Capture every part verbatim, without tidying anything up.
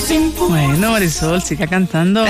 Mis impulsos. Bueno, Marisol, siga cantando.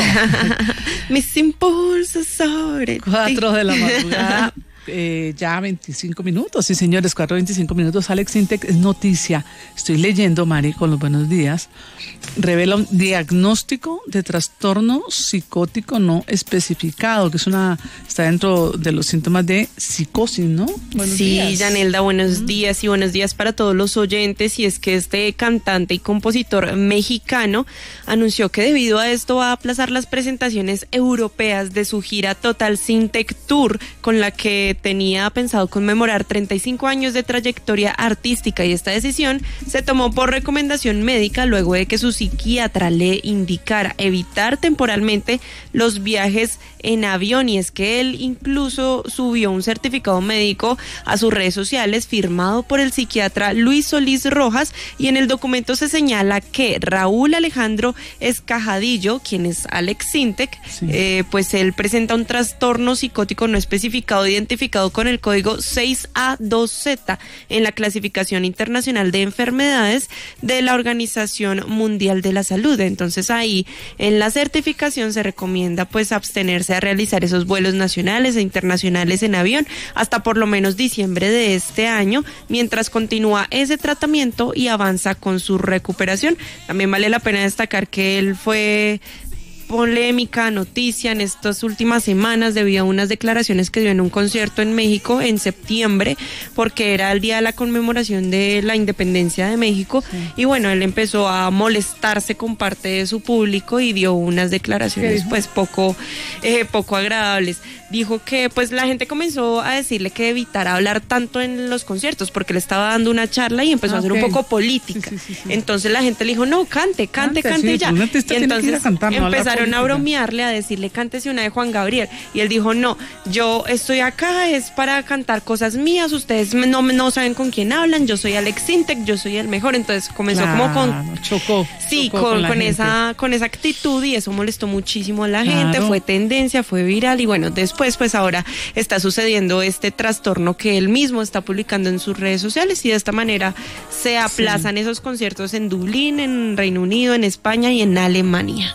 Mis impulsos sobre Cuatro de la madrugada. Eh, ya veinticinco minutos, sí señores, cuatro veinticinco minutos. Alex Sintek es noticia. Estoy leyendo, Mari, con los buenos días. Revela un diagnóstico de trastorno psicótico no especificado, que es una, está dentro de los síntomas de psicosis, ¿no? Buenos sí, días. Yanelda, buenos mm. días y buenos días para todos los oyentes. Y es que este cantante y compositor mexicano anunció que debido a esto va a aplazar las presentaciones europeas de su gira Total Sintek Tour, con la que tenía pensado conmemorar treinta y cinco años de trayectoria artística, y esta decisión se tomó por recomendación médica luego de que su psiquiatra le indicara evitar temporalmente los viajes en avión. Y es que él incluso subió un certificado médico a sus redes sociales firmado por el psiquiatra Luis Solís Rojas, y en el documento se señala que Raúl Alejandro Escajadillo, quien es Alex Sintek, sí. eh, pues él presenta un trastorno psicótico no especificado identificado con el código seis A dos Z en la clasificación internacional de enfermedades de la Organización Mundial de la Salud. Entonces ahí en la certificación se recomienda pues abstenerse a realizar esos vuelos nacionales e internacionales en avión hasta por lo menos diciembre de este año, mientras continúa ese tratamiento y avanza con su recuperación. También vale la pena destacar que él fue polémica, noticia en estas últimas semanas debido a unas declaraciones que dio en un concierto en México en septiembre, porque era el día de la conmemoración de la independencia de México, sí. Y bueno, él empezó a molestarse con parte de su público y dio unas declaraciones pues poco, eh, poco agradables. Dijo que pues la gente comenzó a decirle que evitara hablar tanto en los conciertos porque le estaba dando una charla y empezó ah, a ser okay. un poco política. Sí, sí, sí, sí. Entonces la gente le dijo, no, cante, cante, cante, cante sí, ya. Y entonces cantar, no empezaron a bromearle, a decirle, cántese una de Juan Gabriel. Y él dijo, no, yo estoy acá, es para cantar cosas mías, ustedes no, no saben con quién hablan, yo soy Alex Sintek, yo soy el mejor. Entonces comenzó claro, como con... Chocó. Sí, chocó con, con, con esa con esa actitud, y eso molestó muchísimo a la claro. gente, fue tendencia, fue viral, y bueno, después pues ahora está sucediendo este trastorno que él mismo está publicando en sus redes sociales, y de esta manera se aplazan sí. esos conciertos en Dublín, en Reino Unido, en España y en Alemania.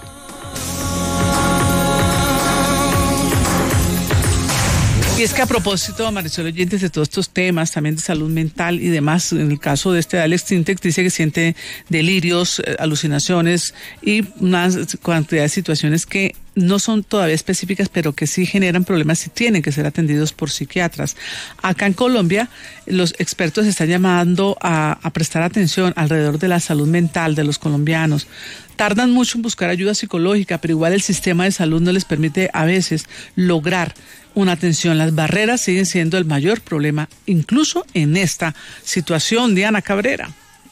Y es que a propósito, Marisol, oyentes, de todos estos temas, también de salud mental y demás, en el caso de este Alex Sintek, dice que siente delirios, eh, alucinaciones y una cantidad de situaciones que no son todavía específicas, pero que sí generan problemas y tienen que ser atendidos por psiquiatras. Acá en Colombia, los expertos están llamando a, a prestar atención alrededor de la salud mental de los colombianos. Tardan mucho en buscar ayuda psicológica, pero igual el sistema de salud no les permite a veces lograr una atención. Las barreras siguen siendo el mayor problema, incluso en esta situación. Diana Cabrera.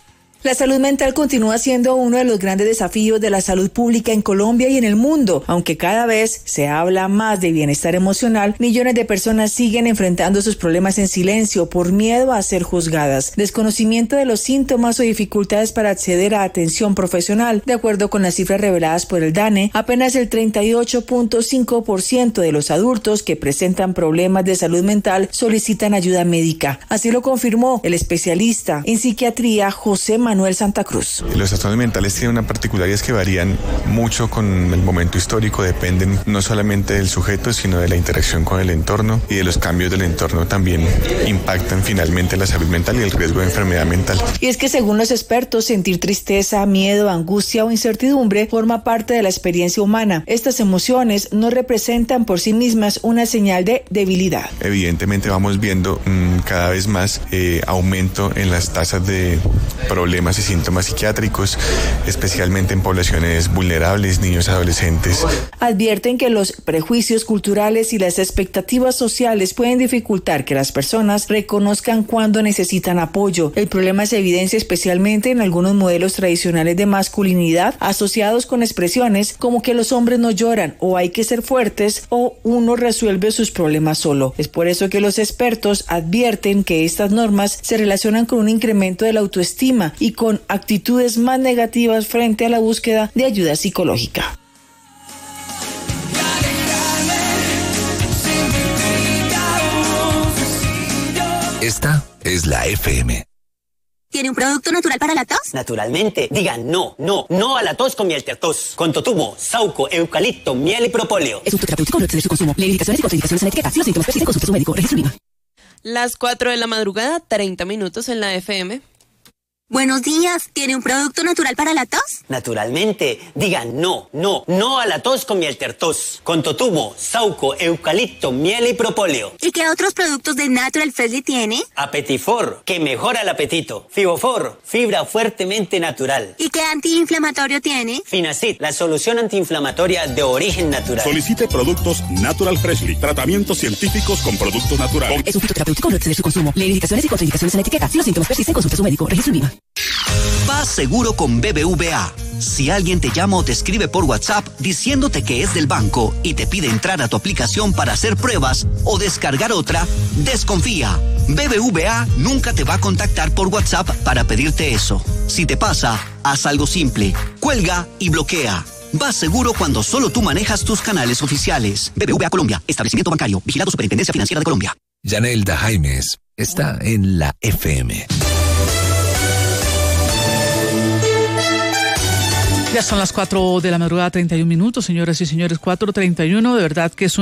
La salud mental continúa siendo uno de los grandes desafíos de la salud pública en Colombia y en el mundo. Aunque cada vez se habla más de bienestar emocional, millones de personas siguen enfrentando sus problemas en silencio por miedo a ser juzgadas, desconocimiento de los síntomas o dificultades para acceder a atención profesional. De acuerdo con las cifras reveladas por el DANE, apenas el treinta y ocho punto cinco por ciento de los adultos que presentan problemas de salud mental solicitan ayuda médica. Así lo confirmó el especialista en psiquiatría José Manuel Manuel Santa Cruz. Los trastornos mentales tienen una particularidad, es que varían mucho con el momento histórico, dependen no solamente del sujeto, sino de la interacción con el entorno, y de los cambios del entorno también impactan finalmente la salud mental y el riesgo de enfermedad mental. Y es que según los expertos, sentir tristeza, miedo, angustia o incertidumbre forma parte de la experiencia humana. Estas emociones no representan por sí mismas una señal de debilidad. Evidentemente vamos viendo mmm, cada vez más eh, aumento en las tasas de problemas y síntomas psiquiátricos, especialmente en poblaciones vulnerables, niños, adolescentes. Advierten que los prejuicios culturales y las expectativas sociales pueden dificultar que las personas reconozcan cuando necesitan apoyo. El problema se evidencia especialmente en algunos modelos tradicionales de masculinidad asociados con expresiones como que los hombres no lloran, o hay que ser fuertes, o uno resuelve sus problemas solo. Es por eso que los expertos advierten que estas normas se relacionan con un incremento de la autoestima y con actitudes más negativas frente a la búsqueda de ayuda psicológica. Esta es la F M. ¿Tiene un producto natural para la tos? Naturalmente. Digan no, no, no a la tos con miel tertos. Con totumo, sauco, eucalipto, miel y propóleo. Es un terapéutico, no exceder su consumo. Lee indicaciones y contraindicaciones en la etiqueta. Si los síntomas persisten, consulte a su médico. Registro IVA. Las cuatro de la madrugada, treinta minutos en la F M. Buenos días. ¿Tiene un producto natural para la tos? Naturalmente. Digan no, no, no a la tos con miel tertos. Con totumo, sauco, eucalipto, miel y propóleo. ¿Y qué otros productos de Natural Freshly tiene? Apetifor, que mejora el apetito. Fibofor, fibra fuertemente natural. ¿Y qué antiinflamatorio tiene? Finacid, la solución antiinflamatoria de origen natural. Solicite productos Natural Freshly. Tratamientos científicos con productos naturales. Es un fitoterapéutico, no exceder su consumo. Lee indicaciones y contraindicaciones en la etiqueta. Si los síntomas persisten, consulte a su médico. Registro IVA. Vas seguro con B B V A. Si alguien te llama o te escribe por WhatsApp diciéndote que es del banco y te pide entrar a tu aplicación para hacer pruebas o descargar otra, desconfía. B B V A nunca te va a contactar por WhatsApp para pedirte eso. Si te pasa, haz algo simple. Cuelga y bloquea. Vas seguro cuando solo tú manejas tus canales oficiales. B B V A Colombia, establecimiento bancario, vigilado Superintendencia Financiera de Colombia. Yanelda Jaimes está en la F M. Ya son las cuatro de la madrugada, treinta y un minutos, señoras y señores, cuatro treinta y uno. De verdad que es un